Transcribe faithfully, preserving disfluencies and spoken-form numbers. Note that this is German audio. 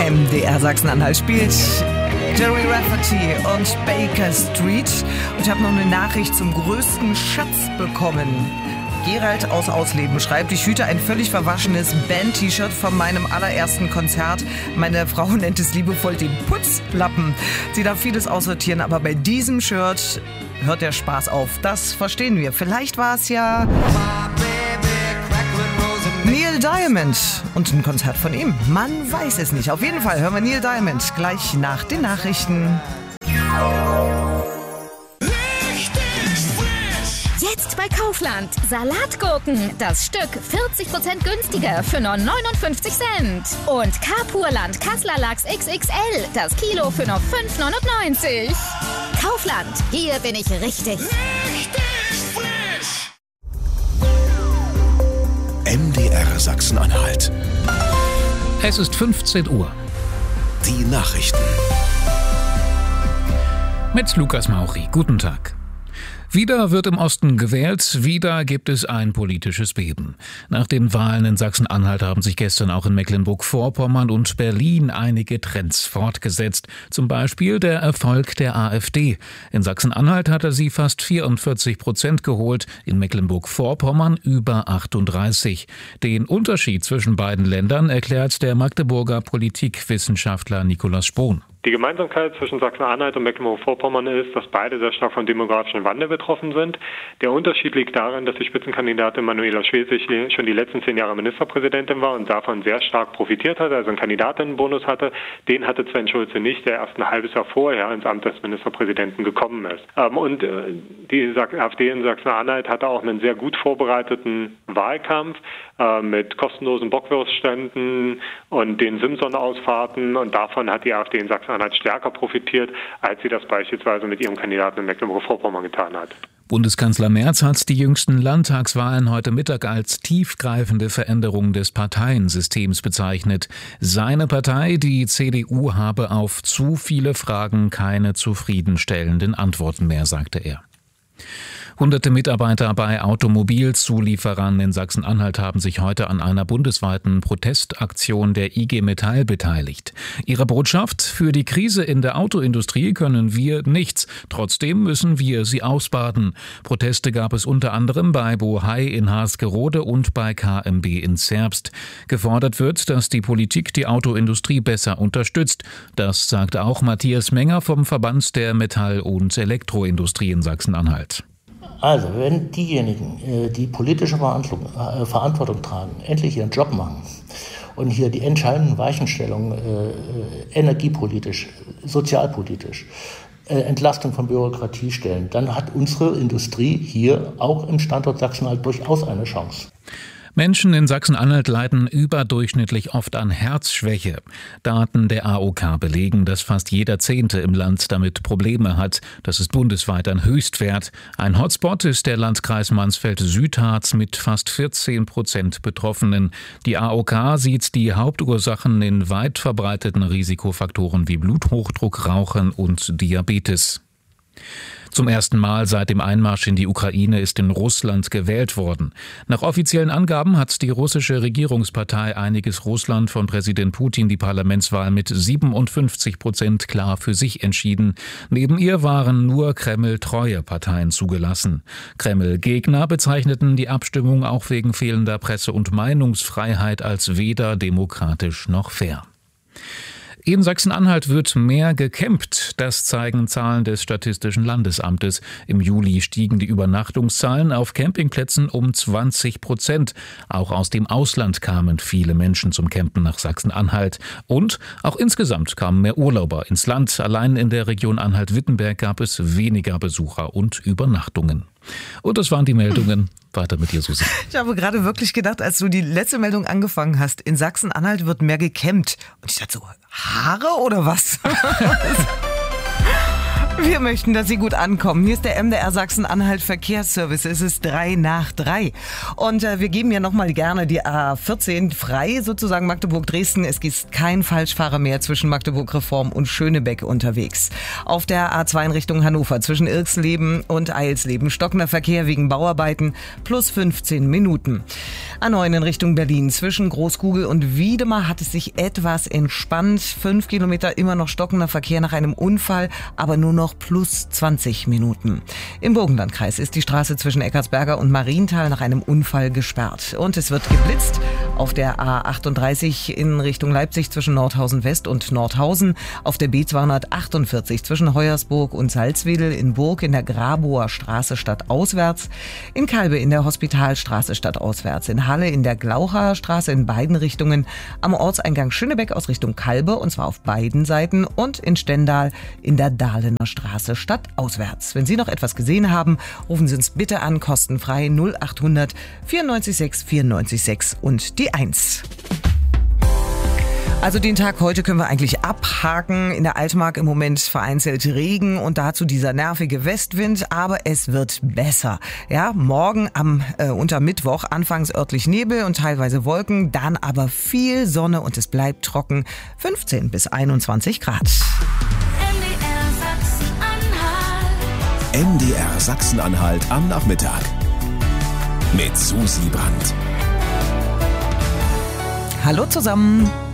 M D R Sachsen-Anhalt spielt Jerry Rafferty und Baker Street. Und ich habe noch eine Nachricht zum größten Schatz bekommen. Gerald aus Ausleben schreibt, ich hüte ein völlig verwaschenes Band-T-Shirt von meinem allerersten Konzert. Meine Frau nennt es liebevoll den Putzlappen. Sie darf vieles aussortieren, aber bei diesem Shirt hört der Spaß auf. Das verstehen wir. Vielleicht war es ja Neil Diamond und ein Konzert von ihm. Man weiß es nicht. Auf jeden Fall hören wir Neil Diamond gleich nach den Nachrichten. Jetzt bei Kaufland. Salatgurken. Das Stück vierzig Prozent günstiger für nur neunundfünfzig Cent. Und Carpurland Kassler Lachs X X L. Das Kilo für nur fünf neunundneunzig. Kaufland. Hier bin ich richtig. Richtig frisch. M D R Sachsen-Anhalt. Es ist fünfzehn Uhr. Die Nachrichten. Mit Lukas Mauchi. Guten Tag. Wieder wird im Osten gewählt, wieder gibt es ein politisches Beben. Nach den Wahlen in Sachsen-Anhalt haben sich gestern auch in Mecklenburg-Vorpommern und Berlin einige Trends fortgesetzt. Zum Beispiel der Erfolg der AfD. In Sachsen-Anhalt hatte sie fast vierundvierzig Prozent geholt, in Mecklenburg-Vorpommern über achtunddreißig. Den Unterschied zwischen beiden Ländern erklärt der Magdeburger Politikwissenschaftler Nikolaus Spohn. Die Gemeinsamkeit zwischen Sachsen-Anhalt und Mecklenburg-Vorpommern ist, dass beide sehr stark vom demografischen Wandel betroffen sind. Der Unterschied liegt darin, dass die Spitzenkandidatin Manuela Schwesig schon die letzten zehn Jahre Ministerpräsidentin war und davon sehr stark profitiert hatte, also einen Kandidatinnenbonus hatte. Den hatte Sven Schulze nicht, der erst ein halbes Jahr vorher ins Amt des Ministerpräsidenten gekommen ist. Und die AfD in Sachsen-Anhalt hatte auch einen sehr gut vorbereiteten Wahlkampf mit kostenlosen Bockwurstständen und den Simson-Ausfahrten, und davon hat die AfD in Sachsen-Anhalt stärker profitiert, als sie das beispielsweise mit ihrem Kandidaten in Mecklenburg-Vorpommern getan hat. Bundeskanzler Merz hat die jüngsten Landtagswahlen heute Mittag als tiefgreifende Veränderung des Parteiensystems bezeichnet. Seine Partei, die C D U, habe auf zu viele Fragen keine zufriedenstellenden Antworten mehr, sagte er. Hunderte Mitarbeiter bei Automobilzulieferern in Sachsen-Anhalt haben sich heute an einer bundesweiten Protestaktion der I G Metall beteiligt. Ihre Botschaft: Für die Krise in der Autoindustrie können wir nichts. Trotzdem müssen wir sie ausbaden. Proteste gab es unter anderem bei Bohai in Haasgerode und bei K M B in Zerbst. Gefordert wird, dass die Politik die Autoindustrie besser unterstützt. Das sagt auch Matthias Menger vom Verband der Metall- und Elektroindustrie in Sachsen-Anhalt. Also, wenn diejenigen, die politische Verantwortung tragen, endlich ihren Job machen und hier die entscheidenden Weichenstellungen äh, energiepolitisch, sozialpolitisch, äh, Entlastung von Bürokratie stellen, dann hat unsere Industrie hier auch im Standort Sachsen-Anhalt durchaus eine Chance. Menschen in Sachsen-Anhalt leiden überdurchschnittlich oft an Herzschwäche. Daten der A O K belegen, dass fast jeder Zehnte im Land damit Probleme hat. Das ist bundesweit ein Höchstwert. Ein Hotspot ist der Landkreis Mansfeld-Südharz mit fast vierzehn Prozent Betroffenen. Die A O K sieht die Hauptursachen in weit verbreiteten Risikofaktoren wie Bluthochdruck, Rauchen und Diabetes. Zum ersten Mal seit dem Einmarsch in die Ukraine ist in Russland gewählt worden. Nach offiziellen Angaben hat die russische Regierungspartei Einiges Russland von Präsident Putin die Parlamentswahl mit siebenundfünfzig Prozent klar für sich entschieden. Neben ihr waren nur Kreml-treue Parteien zugelassen. Kreml-Gegner bezeichneten die Abstimmung auch wegen fehlender Presse- und Meinungsfreiheit als weder demokratisch noch fair. In Sachsen-Anhalt wird mehr gecampt. Das zeigen Zahlen des Statistischen Landesamtes. Im Juli stiegen die Übernachtungszahlen auf Campingplätzen um zwanzig Prozent. Auch aus dem Ausland kamen viele Menschen zum Campen nach Sachsen-Anhalt. Und auch insgesamt kamen mehr Urlauber ins Land. Allein in der Region Anhalt-Wittenberg gab es weniger Besucher und Übernachtungen. Und das waren die Meldungen. Weiter mit dir, Susi. Ich habe gerade wirklich gedacht, als du die letzte Meldung angefangen hast, in Sachsen-Anhalt wird mehr gecampt. Und ich dachte so, Haare oder was? Wir möchten, dass Sie gut ankommen. Hier ist der M D R Sachsen-Anhalt Verkehrsservice. Es ist drei nach drei. Und äh, wir geben ja nochmal gerne die A vierzehn frei, sozusagen Magdeburg-Dresden. Es ist kein Falschfahrer mehr zwischen Magdeburg-Reform und Schönebeck unterwegs. Auf der A zwei in Richtung Hannover zwischen Irksleben und Eilsleben stockender Verkehr wegen Bauarbeiten plus fünfzehn Minuten. A neun in Richtung Berlin zwischen Großkugel und Wiedemar hat es sich etwas entspannt. Fünf Kilometer immer noch stockender Verkehr nach einem Unfall, aber nur noch plus zwanzig Minuten. Im Burgenlandkreis ist die Straße zwischen Eckartsberger und Marienthal nach einem Unfall gesperrt. Und es wird geblitzt auf der A achtunddreißig in Richtung Leipzig zwischen Nordhausen West und Nordhausen, auf der B zweihundertachtundvierzig zwischen Heuersburg und Salzwedel, in Burg in der Grabower Straße stadtauswärts, in Kalbe in der Hospitalstraße stadtauswärts, in Halle in der Glaucher Straße in beiden Richtungen, am Ortseingang Schönebeck aus Richtung Kalbe und zwar auf beiden Seiten und in Stendal in der Dahlener Straße stadtauswärts. Wenn Sie noch etwas gesehen haben, rufen Sie uns bitte an, kostenfrei null achthundert vierundneunzig sechs vierundneunzig sechs und die eins. Also den Tag heute können wir eigentlich abhaken. In der Altmark im Moment vereinzelt Regen und dazu dieser nervige Westwind, aber es wird besser. Ja, morgen am äh, unter Mittwoch anfangs örtlich Nebel und teilweise Wolken, dann aber viel Sonne und es bleibt trocken. fünfzehn bis einundzwanzig Grad. M D R Sachsen-Anhalt am Nachmittag mit Susi Brandt. Hallo zusammen.